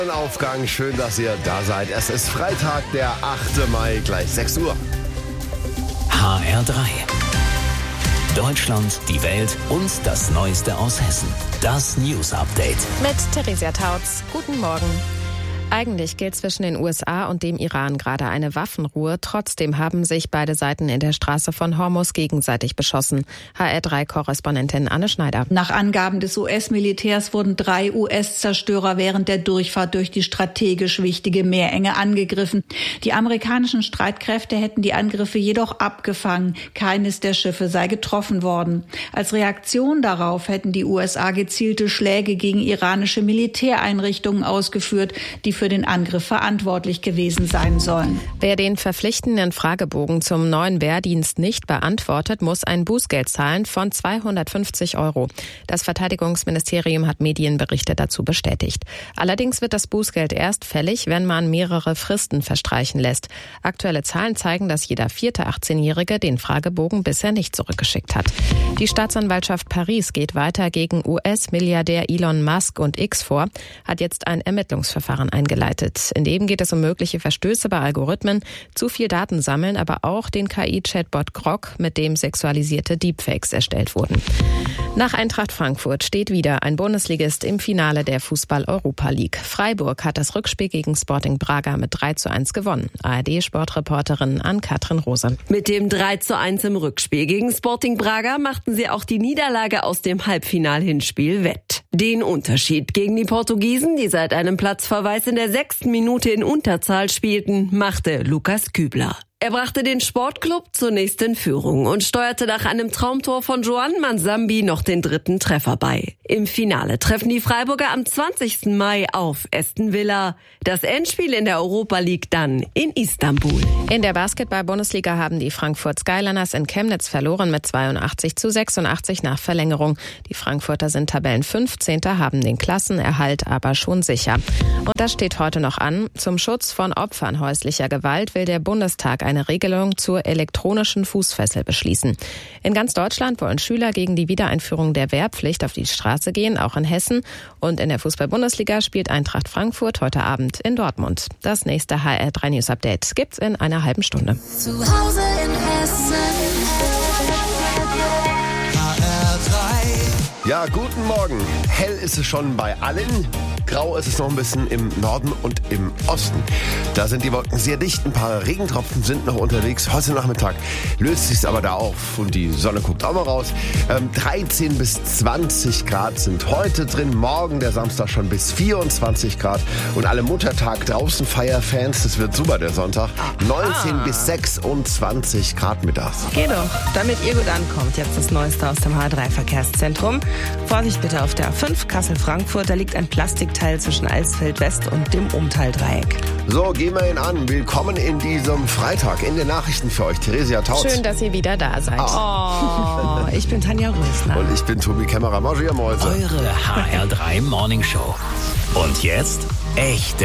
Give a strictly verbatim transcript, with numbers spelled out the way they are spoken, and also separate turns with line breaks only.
Aufgang, schön, dass ihr da seid. Es ist Freitag, der achte Mai, gleich sechs Uhr.
H R drei. Deutschland, die Welt und das Neueste aus Hessen. Das News Update.
Mit Theresia Tautz. Guten Morgen. Eigentlich gilt zwischen den U S A und dem Iran gerade eine Waffenruhe. Trotzdem haben sich beide Seiten in der Straße von Hormuz gegenseitig beschossen. H R drei Korrespondentin Anne Schneider.
Nach Angaben des U S-Militärs wurden drei U S-Zerstörer während der Durchfahrt durch die strategisch wichtige Meerenge angegriffen. Die amerikanischen Streitkräfte hätten die Angriffe jedoch abgefangen. Keines der Schiffe sei getroffen worden. Als Reaktion darauf hätten die U S A gezielte Schläge gegen iranische Militäreinrichtungen ausgeführt, die für den Angriff verantwortlich gewesen sein sollen.
Wer den verpflichtenden Fragebogen zum neuen Wehrdienst nicht beantwortet, muss ein Bußgeld zahlen von zweihundertfünfzig Euro. Das Verteidigungsministerium hat Medienberichte dazu bestätigt. Allerdings wird das Bußgeld erst fällig, wenn man mehrere Fristen verstreichen lässt. Aktuelle Zahlen zeigen, dass jeder vierte achtzehnjährige den Fragebogen bisher nicht zurückgeschickt hat. Die Staatsanwaltschaft Paris geht weiter gegen U S-Milliardär Elon Musk und X vor, hat jetzt ein Ermittlungsverfahren eingeleitet. Geleitet. In dem geht es um mögliche Verstöße bei Algorithmen, zu viel Daten sammeln, aber auch den K I-Chatbot Grok, mit dem sexualisierte Deepfakes erstellt wurden. Nach Eintracht Frankfurt steht wieder ein Bundesligist im Finale der Fußball-Europa League. Freiburg hat das Rückspiel gegen Sporting Braga mit drei zu eins gewonnen. A R D-Sportreporterin Ann-Kathrin Rose.
Mit dem drei zu eins im Rückspiel gegen Sporting Braga machten sie auch die Niederlage aus dem Halbfinal-Hinspiel wett. Den Unterschied gegen die Portugiesen, die seit einem Platzverweis in der sechsten Minute in Unterzahl spielten, machte Lukas Kübler. Er brachte den Sportclub zunächst in Führung und steuerte nach einem Traumtor von Joan Mansambi noch den dritten Treffer bei. Im Finale treffen die Freiburger am zwanzigsten Mai auf Aston Villa. Das Endspiel in der Europa League dann in Istanbul.
In der Basketball-Bundesliga haben die Frankfurt Skyliners in Chemnitz verloren mit zweiundachtzig zu sechsundachtzig nach Verlängerung. Die Frankfurter sind Tabellenfünfzehnter, haben den Klassenerhalt aber schon sicher. Und das steht heute noch an. Zum Schutz von Opfern häuslicher Gewalt will der Bundestag eine Regelung zur elektronischen Fußfessel beschließen. In ganz Deutschland wollen Schüler gegen die Wiedereinführung der Wehrpflicht auf die Straße gehen, auch in Hessen. Und in der Fußball-Bundesliga spielt Eintracht Frankfurt heute Abend in Dortmund. Das nächste H R drei News Update gibt's in einer halben Stunde.
Zu Hause in Hessen. H R drei.
Ja, guten Morgen. Hell ist es schon bei allen. Grau ist es noch ein bisschen im Norden und im Osten. Da sind die Wolken sehr dicht. Ein paar Regentropfen sind noch unterwegs. Heute Nachmittag löst sich es aber da auf und die Sonne guckt auch mal raus. Ähm, dreizehn bis zwanzig Grad sind heute drin. Morgen, der Samstag, schon bis vierundzwanzig Grad. Und alle Muttertag draußen Feierfans, das wird super, der Sonntag. neunzehn ah. bis sechsundzwanzig Grad mittags.
Geh doch, damit ihr gut ankommt. Jetzt das Neueste aus dem H R drei Verkehrszentrum. Vorsicht bitte auf der A fünf Kassel-Frankfurt. Da liegt ein Plastikteil zwischen Alsfeld West und dem Umtal-Dreieck.
So, gehen wir ihn an. Willkommen in diesem Freitag. In den Nachrichten für euch, Theresia Tautz.
Schön, dass ihr wieder da seid.
Oh, ich bin Tanja Rösner.
Und ich bin Tobi Kämmerer. Magia Mäuse.
Eure H R drei Morning Show. Und jetzt echt